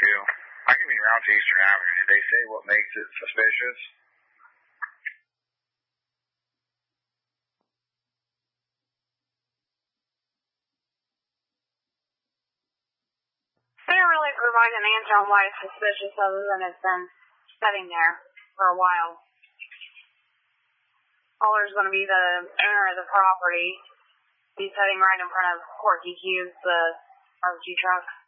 too. I can be around to Eastern Avenue. Did they say what makes it suspicious? They don't really provide an answer on why it's suspicious other than it's been sitting there for a while. All there's going to be the owner of the property. He's sitting right in front of Corky Hughes, the RG truck.